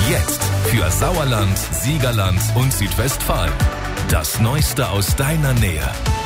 Jetzt für Sauerland, Siegerland und Südwestfalen. Das Neueste aus deiner Nähe.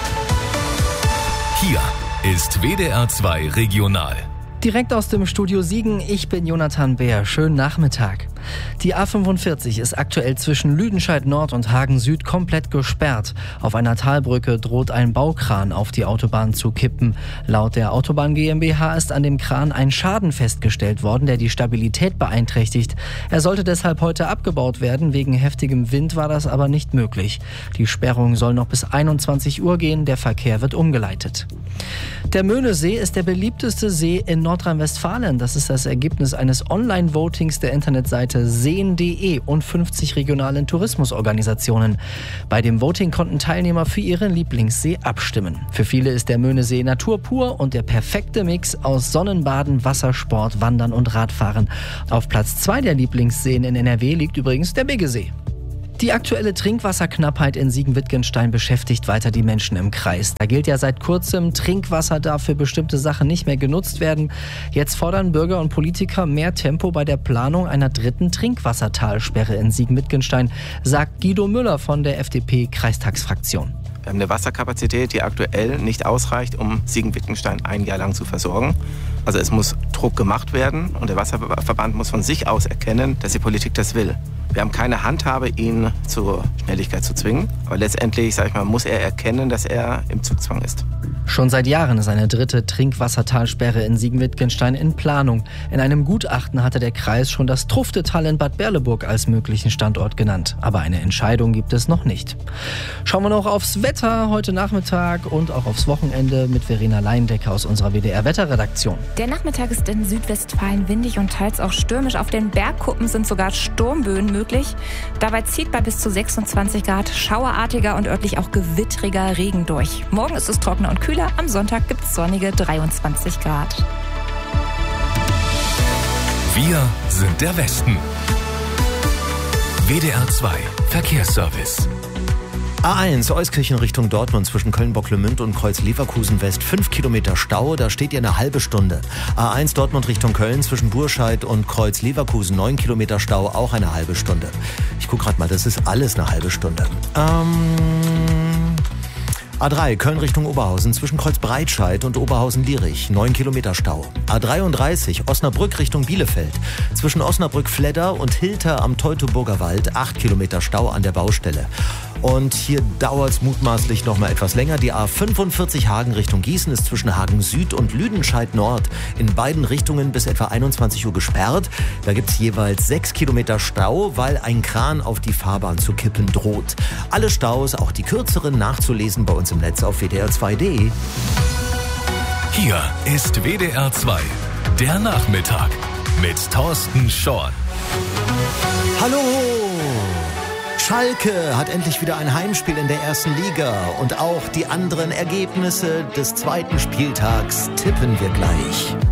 Hier ist WDR 2 Regional. Direkt aus dem Studio Siegen, ich bin Jonathan Beer. Schönen Nachmittag. Die A45 ist aktuell zwischen Lüdenscheid Nord und Hagen Süd komplett gesperrt. Auf einer Talbrücke droht ein Baukran auf die Autobahn zu kippen. Laut der Autobahn GmbH ist an dem Kran ein Schaden festgestellt worden, der die Stabilität beeinträchtigt. Er sollte deshalb heute abgebaut werden. Wegen heftigem Wind war das aber nicht möglich. Die Sperrung soll noch bis 21 Uhr gehen. Der Verkehr wird umgeleitet. Der Möhnesee ist der beliebteste See in Nordrhein-Westfalen. Das ist das Ergebnis eines Online-Votings der Internetseite seen.de und 50 regionalen Tourismusorganisationen. Bei dem Voting konnten Teilnehmer für ihren Lieblingssee abstimmen. Für viele ist der Möhnesee Natur pur und der perfekte Mix aus Sonnenbaden, Wassersport, Wandern und Radfahren. Auf Platz 2 der Lieblingsseen in NRW liegt übrigens der Biggesee. Die aktuelle Trinkwasserknappheit in Siegen-Wittgenstein beschäftigt weiter die Menschen im Kreis. Da gilt ja seit kurzem, Trinkwasser darf für bestimmte Sachen nicht mehr genutzt werden. Jetzt fordern Bürger und Politiker mehr Tempo bei der Planung einer dritten Trinkwassertalsperre in Siegen-Wittgenstein, sagt Guido Müller von der FDP-Kreistagsfraktion. Wir haben eine Wasserkapazität, die aktuell nicht ausreicht, um Siegen-Wittgenstein ein Jahr lang zu versorgen. Also es muss Druck gemacht werden und der Wasserverband muss von sich aus erkennen, dass die Politik das will. Wir haben keine Handhabe, ihn zur Schnelligkeit zu zwingen. Aber letztendlich, muss er erkennen, dass er im Zugzwang ist. Schon seit Jahren ist eine dritte Trinkwassertalsperre in Siegen-Wittgenstein in Planung. In einem Gutachten hatte der Kreis schon das Truftetal in Bad Berleburg als möglichen Standort genannt. Aber eine Entscheidung gibt es noch nicht. Schauen wir noch aufs Wetter heute Nachmittag und auch aufs Wochenende mit Verena Leindecker aus unserer WDR-Wetterredaktion. Der Nachmittag ist in Südwestfalen windig und teils auch stürmisch. Auf den Bergkuppen sind sogar Sturmböen möglich. Dabei zieht bei bis zu 26 Grad schauerartiger und örtlich auch gewittriger Regen durch. Morgen ist es trockener und kühler. Am Sonntag gibt es sonnige 23 Grad. Wir sind der Westen. WDR 2 Verkehrsservice. A1 Euskirchen Richtung Dortmund zwischen Köln-Bocklemünd und Kreuz-Leverkusen West 5 Kilometer Stau, da steht ihr eine halbe Stunde. A1 Dortmund Richtung Köln zwischen Burscheid und Kreuz-Leverkusen 9 Kilometer Stau, auch eine halbe Stunde. Ich guck gerade mal, das ist alles eine halbe Stunde. A3 Köln Richtung Oberhausen zwischen Kreuzbreitscheid und Oberhausen-Lierich 9 Kilometer Stau. A33 Osnabrück Richtung Bielefeld zwischen Osnabrück-Fledder und Hilter am Teutoburger Wald 8 Kilometer Stau an der Baustelle. Und hier dauert es mutmaßlich noch mal etwas länger. Die A45 Hagen Richtung Gießen ist zwischen Hagen Süd und Lüdenscheid Nord in beiden Richtungen bis etwa 21 Uhr gesperrt. Da gibt es jeweils 6 Kilometer Stau, weil ein Kran auf die Fahrbahn zu kippen droht. Alle Staus, auch die kürzeren, nachzulesen bei uns im Netz auf wdr2.de. Hier ist WDR 2, der Nachmittag mit Thorsten Schorn. Hallo! Schalke hat endlich wieder ein Heimspiel in der ersten Liga und auch die anderen Ergebnisse des zweiten Spieltags tippen wir gleich.